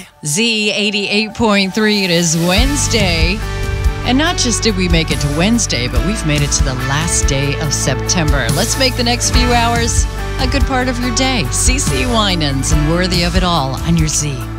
Z88.3, it is Wednesday. And not just did we make it to Wednesday, but we've made it to the last day of September. Let's make the next few hours a good part of your day. CeCe Winans and Worthy of It All on your Z.